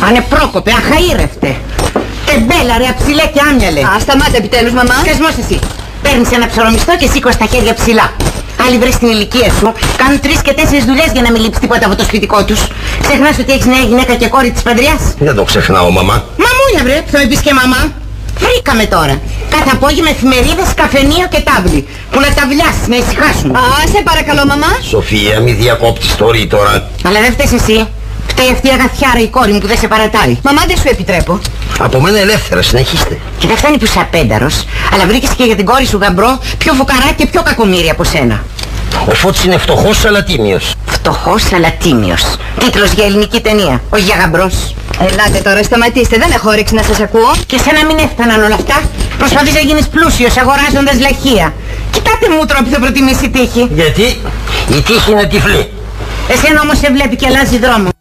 Ανεπρόκοπε, αχαήρευτε. Τεμπέλα ρε, αψιλέ και άμυαλε. Α, σταμάτα επιτέλους, μαμά. Σκασμός εσύ. Παίρνεις ένα ψωρομιστό και σήκω τα χέρια ψηλά. Άλλοι βρες στην ηλικία σου κάνουν 3 και 4 δουλειές για να μην λείψει τίποτα από το σπιτικό τους. Ξεχνάς ότι έχεις νέα γυναίκα και κόρη της παντριάς? Δεν το ξεχνάω, μαμά. Μαμούλια βρε, θα με πεις και μαμά. Βρήκαμε τώρα. Κάθε απόγευμα εφημερίδες, καφενείο και τάβλη. Που να τα βλιάσεις, να ησυχάσουν. Α, σε παρακαλώ, μαμά. Σοφία, μη διακόπτεις τώρα. Αλλά δεν φταίς εσύ. Φταίει αυτή η αγαθιάρα η κόρη μου που δεν σε παρατάει. Μαμά, δεν σου επιτρέπω. Από μένα ελεύθερα, συνεχίστε. Και δεν φτάνει που είσαι απένταρος, αλλά βρήκες και για την κόρη σου γαμπρό πιο φουκαρά και πιο κακομοίρη από σένα. Ο Φώτης είναι φτωχός αλλά τίμιος. Φτωχός αλλά τίμιος. Τίτλος για ελληνική ταινία, όχι για γαμπρός. Ελάτε τώρα, σταματήστε, δεν έχω όρεξη να σας ακούω. Και σένα μην έφταναν όλα αυτά. Προσπαθείς να γίνεις πλούσιος αγοράζοντας λαχεία. Κοιτάτε μούτρο που θα προτιμήσει η τύχη. Γιατί η τύχη είναι τυφλή. Εσένα όμως σε βλέπει και αλλάζει δρόμο.